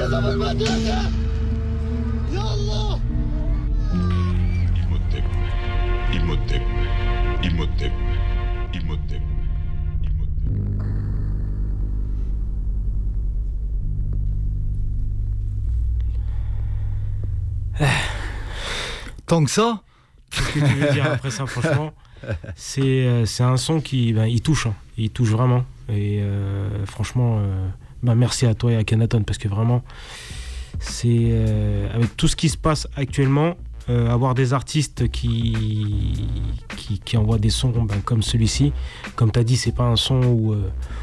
صف المدرسة. يا الله. Imhotep. Imhotep. Imhotep. Imhotep. Tant que ça. Qu'est-ce que tu veux dire après ça, franchement? C'est un son qui il touche, hein. Il touche vraiment. Et franchement, merci à toi et à Kenaton, parce que vraiment, c'est avec tout ce qui se passe actuellement, avoir des artistes qui envoient des sons comme celui-ci, comme tu as dit, c'est pas un son où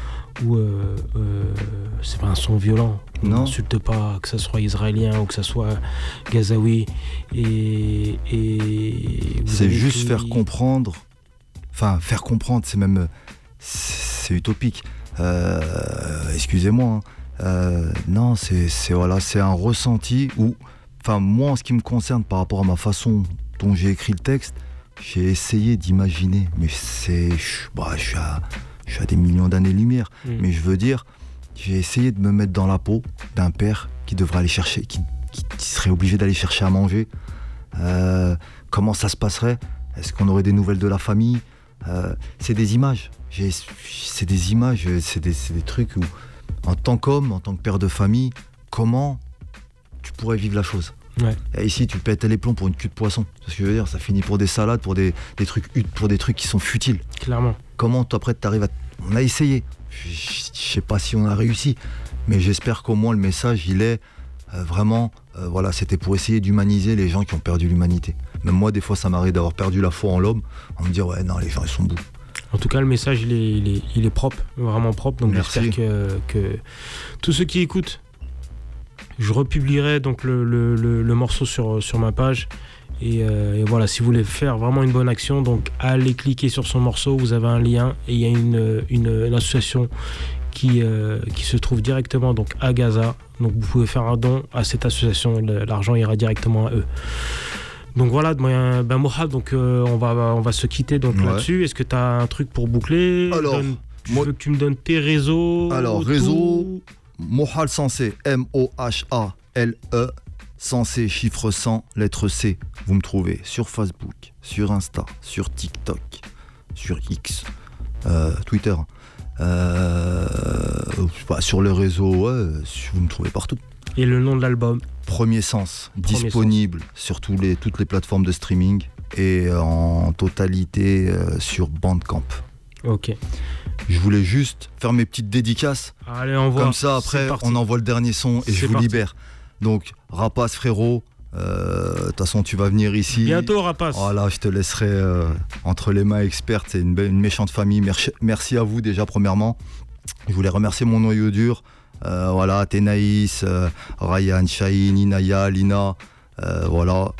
c'est pas un son violent. On n'insulte pas, que ce soit israélien ou que ce soit gazaoui. Et c'est juste faire comprendre. Enfin, faire comprendre, c'est utopique. Excusez-moi. Non, c'est un ressenti où, enfin, moi, en ce qui me concerne, par rapport à ma façon dont j'ai écrit le texte, j'ai essayé d'imaginer, mais je suis à des millions d'années-lumière. Mais je veux dire, j'ai essayé de me mettre dans la peau d'un père qui devrait aller chercher, qui serait obligé d'aller chercher à manger. Comment ça se passerait? Est-ce qu'on aurait des nouvelles de la famille? C'est des images. C'est des trucs où, en tant qu'homme, en tant que père de famille, comment tu pourrais vivre la chose? Ouais. Et ici, tu pètes les plombs pour une queue de poisson. C'est ce que je veux dire. Ça finit pour des salades, pour des trucs qui sont futiles. Clairement. Comment toi, après, t'arrives à... On a essayé. Je sais pas si on a réussi, mais j'espère qu'au moins le message, il est vraiment... voilà, c'était pour essayer d'humaniser les gens qui ont perdu l'humanité. Même moi, des fois, ça m'arrive d'avoir perdu la foi en l'homme, en me dire, ouais, non, les gens, ils sont beaux. En tout cas, le message, il est propre, vraiment propre. Donc, merci. J'espère que tous ceux qui écoutent, je republierai donc le morceau sur ma page. Et voilà, si vous voulez faire vraiment une bonne action, donc allez cliquer sur son morceau, vous avez un lien et il y a une association qui se trouve directement donc à Gaza. Donc vous pouvez faire un don à cette association, l'argent ira directement à eux. Donc voilà, Mohab, donc on va se quitter donc là-dessus. Est-ce que tu as un truc pour boucler? Alors, tu veux que tu me donnes tes réseaux? Alors, réseau Mohal Sensé, M-O-H-A-L-E, Sensé, chiffre 100, lettre C. Vous me trouvez sur Facebook, sur Insta, sur TikTok, sur X, Twitter, sur le réseau, vous me trouvez partout. Et le nom de l'album? Premier Sens, disponible sur toutes les plateformes de streaming et en totalité sur Bandcamp. Ok. Je voulais juste faire mes petites dédicaces. Allez, envoie. Comme ça, après, on envoie le dernier son et je vous libère. Donc, Rapace, frérot, de toute façon, tu vas venir ici. Bientôt, Rapace. Voilà, je te laisserai entre les mains expertes. C'est une méchante famille. Merci à vous, déjà, premièrement. Je voulais remercier mon noyau dur. Voilà, Thénaïs, Ryan, Shaheen, Inaya, Lina, voilà,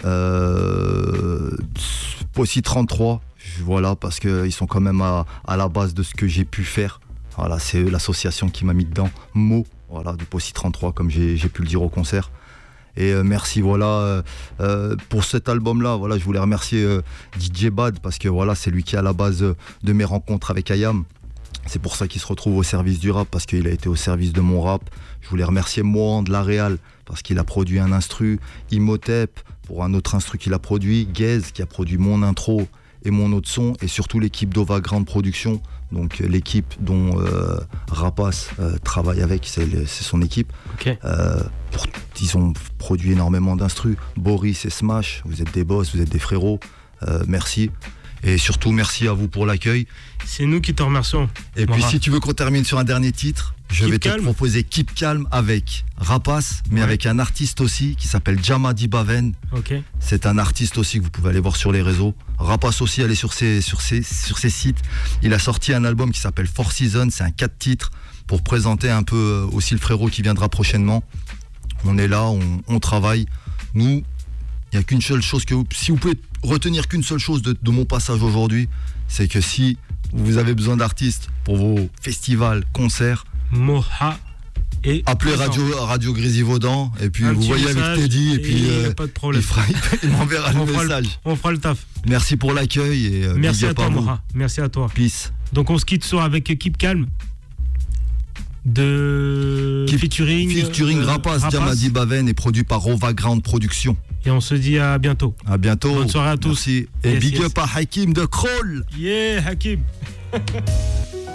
Possi 33, voilà, parce qu'ils sont quand même à la base de ce que j'ai pu faire. Voilà, c'est eux, l'association qui m'a mis dedans. Mo, voilà, du Possi 33, comme j'ai pu le dire au concert. Et merci, voilà, pour cet album-là, voilà, je voulais remercier DJ Bad, parce que voilà, c'est lui qui est à la base de mes rencontres avec Ayam. C'est pour ça qu'il se retrouve au service du rap, parce qu'il a été au service de mon rap. Je voulais remercier Mohan de La Réal, parce qu'il a produit un instru, Imhotep pour un autre instru qu'il a produit, Gaze qui a produit mon intro et mon autre son, et surtout l'équipe d'Ovagrande Production, donc l'équipe dont Rapace travaille avec, c'est son équipe. Okay. Ils ont produit énormément d'instrus. Boris et Smash, vous êtes des boss, vous êtes des frérots, merci. Et surtout, merci à vous pour l'accueil. C'est nous qui te remercions. Et puis, si tu veux qu'on termine sur un dernier titre, je vais te proposer Keep Calm avec Rapace, mais avec un artiste aussi qui s'appelle Jama Dibaven. Okay. C'est un artiste aussi que vous pouvez aller voir sur les réseaux. Rapace aussi, allez sur ses sites. Il a sorti un album qui s'appelle Four Seasons, c'est un 4 titres pour présenter un peu aussi le frérot qui viendra prochainement. On est là, on travaille. Nous, il n'y a qu'une seule chose si vous pouvez retenir qu'une seule chose de mon passage aujourd'hui, c'est que si vous avez besoin d'artistes pour vos festivals, concerts, Moha et appelez Radio Grésivaudan et puis vous voyez avec Teddy et puis pas de problème. il m'enverra le message. On fera le taf. Merci pour l'accueil et merci à toi, Moha. Merci à toi. Peace. Donc on se quitte avec Keep Calm de featuring Rapace, Diamadi Baven est produit par Rova Ground Production. Et on se dit à bientôt. À bientôt. Bonne soirée à tous. Merci. Et Yes, big yes. up à Hakim de Kroll. Yeah, Hakim.